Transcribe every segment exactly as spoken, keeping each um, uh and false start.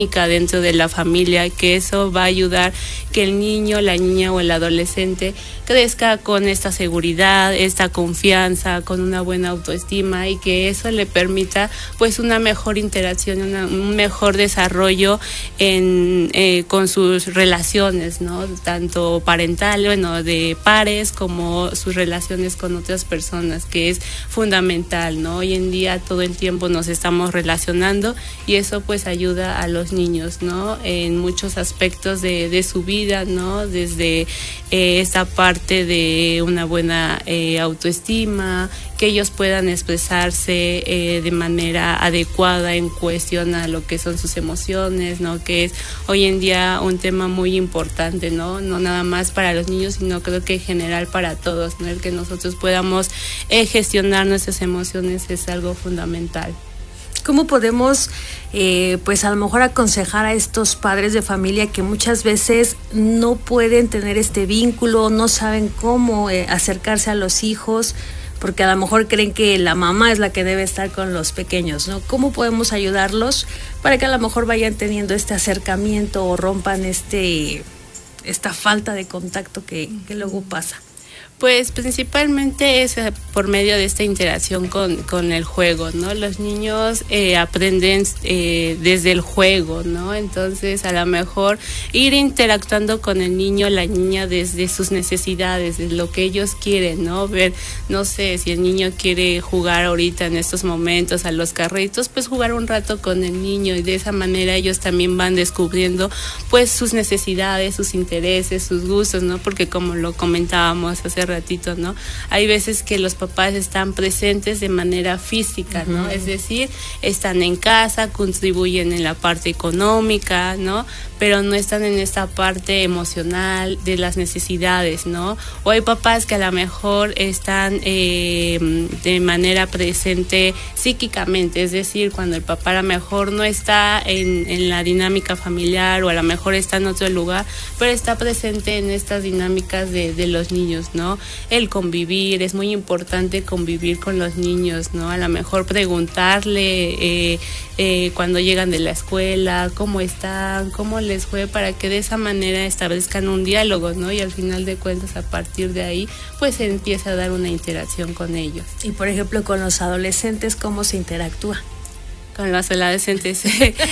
dentro de la familia, que eso va a ayudar que el niño, la niña o el adolescente crezca con esta seguridad, esta confianza, con una buena autoestima, y que eso le permita pues una mejor interacción, una, un mejor desarrollo en eh, con sus relaciones, ¿no? Tanto parental, bueno, de pares, como sus relaciones con otras personas, que es fundamental, ¿no? Hoy en día todo el tiempo nos estamos relacionando y eso pues ayuda a los niños, ¿no? En muchos aspectos de, de su vida, ¿no? Desde eh, esta parte de una buena eh, autoestima, que ellos puedan expresarse eh, de manera adecuada en cuestión a lo que son sus emociones, ¿no? Que es hoy en día un tema muy importante, ¿no? No nada más para los niños, sino creo que en general para todos, ¿no? El que nosotros podamos eh, gestionar nuestras emociones es algo fundamental. ¿Cómo podemos, eh, pues a lo mejor aconsejar a estos padres de familia que muchas veces no pueden tener este vínculo, no saben cómo eh, acercarse a los hijos, porque a lo mejor creen que la mamá es la que debe estar con los pequeños, ¿no? ¿Cómo podemos ayudarlos para que a lo mejor vayan teniendo este acercamiento o rompan este esta falta de contacto que, que luego pasa? Pues principalmente es por medio de esta interacción con, con el juego, ¿no? Los niños eh, aprenden eh, desde el juego, ¿no? Entonces a lo mejor ir interactuando con el niño, la niña, desde sus necesidades, desde lo que ellos quieren, ¿no? Ver, no sé, si el niño quiere jugar ahorita en estos momentos a los carritos, pues jugar un rato con el niño, y de esa manera ellos también van descubriendo pues sus necesidades, sus intereses, sus gustos, ¿no? Porque como lo comentábamos hace ratito, ¿no? Hay veces que los papás están presentes de manera física, ¿no? Uh-huh. Es decir, están en casa, contribuyen en la parte económica, ¿no? Pero no están en esta parte emocional de las necesidades, ¿no? O hay papás que a lo mejor están eh, de manera presente psíquicamente, es decir, cuando el papá a lo mejor no está en, en la dinámica familiar, o a lo mejor está en otro lugar, pero está presente en estas dinámicas de, de los niños, ¿no? El convivir, es muy importante convivir con los niños, ¿no? A lo mejor preguntarle eh, eh, cuando llegan de la escuela, cómo están, cómo les fue, para que de esa manera establezcan un diálogo, ¿no? Y al final de cuentas, a partir de ahí, pues se empieza a dar una interacción con ellos. Y por ejemplo, con los adolescentes, ¿cómo se interactúa? Con los adolescentes.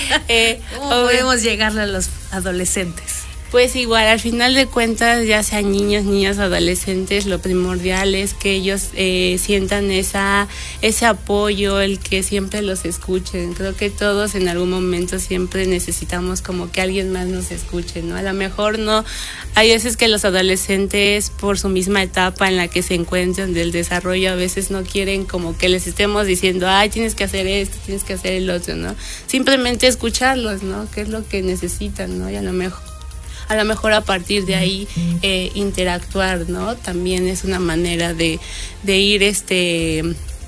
eh, ¿Cómo podemos llegarle a los adolescentes? Pues igual, al final de cuentas, ya sean niños, niñas, adolescentes, lo primordial es que ellos eh, sientan esa ese apoyo, el que siempre los escuchen. Creo que todos en algún momento siempre necesitamos como que alguien más nos escuche, ¿no? A lo mejor no, hay veces que los adolescentes, por su misma etapa en la que se encuentran del desarrollo, a veces no quieren como que les estemos diciendo, ay, tienes que hacer esto, tienes que hacer el otro, ¿no? Simplemente escucharlos, ¿no? ¿Qué es lo que necesitan, ¿no? Y a lo mejor A lo mejor a partir de ahí eh, interactuar, ¿no? También es una manera de, de ir este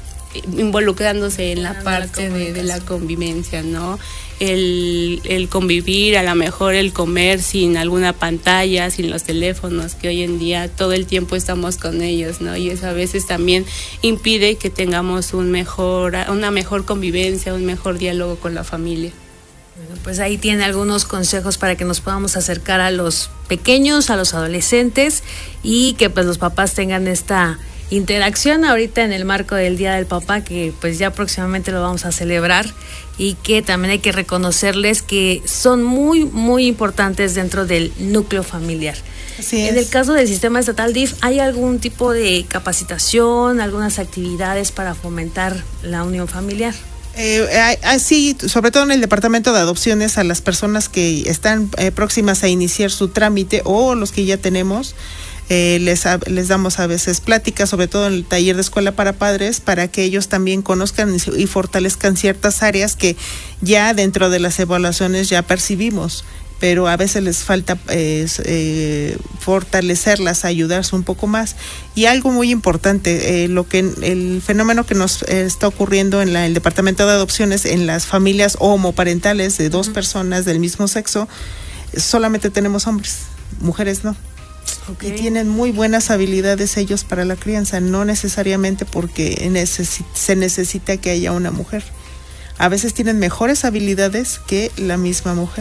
involucrándose en la ah, parte la de, de la convivencia, ¿no? El, el convivir, a lo mejor el comer sin alguna pantalla, sin los teléfonos, que hoy en día todo el tiempo estamos con ellos, ¿no? Y eso a veces también impide que tengamos un mejor, una mejor convivencia, un mejor diálogo con la familia. Bueno, pues ahí tiene algunos consejos para que nos podamos acercar a los pequeños, a los adolescentes, y que pues los papás tengan esta interacción ahorita en el marco del Día del Papá, que pues ya próximamente lo vamos a celebrar, y que también hay que reconocerles que son muy, muy importantes dentro del núcleo familiar. Así es. En el caso del sistema estatal D I F, ¿hay algún tipo de capacitación, algunas actividades para fomentar la unión familiar? Eh, así, sobre todo en el departamento de adopciones, a las personas que están eh, próximas a iniciar su trámite, o los que ya tenemos, eh, les, les damos a veces pláticas, sobre todo en el taller de escuela para padres, para que ellos también conozcan y fortalezcan ciertas áreas que ya dentro de las evaluaciones ya percibimos, pero a veces les falta eh, eh, fortalecerlas, ayudarse un poco más. Y algo muy importante, eh, lo que el fenómeno que nos eh, está ocurriendo en la, el departamento de adopciones, en las familias homoparentales de dos uh-huh. personas del mismo sexo, solamente tenemos hombres, mujeres no. Okay. Y tienen muy buenas habilidades ellos para la crianza, no necesariamente porque necesi- se necesita que haya una mujer. a veces tienen mejores habilidades que la misma mujer.